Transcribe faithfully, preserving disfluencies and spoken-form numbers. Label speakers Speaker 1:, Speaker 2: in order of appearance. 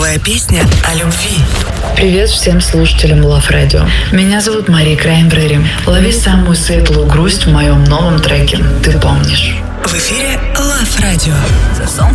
Speaker 1: Новая песня о любви.
Speaker 2: Привет всем слушателям Love Radio. Меня зовут Мария Краймбрери. Лови самую светлую грусть в моем новом треке «Ты помнишь».
Speaker 1: В эфире Love Radio.